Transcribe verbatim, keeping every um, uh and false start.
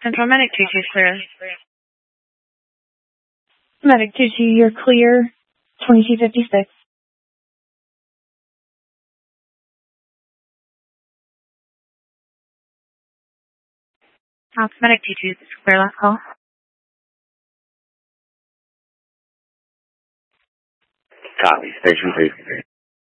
Central Medic two two is clear. Medic two two, you're clear. twenty-two fifty-six. House Medic two two is clear, last call. Copy. Station two.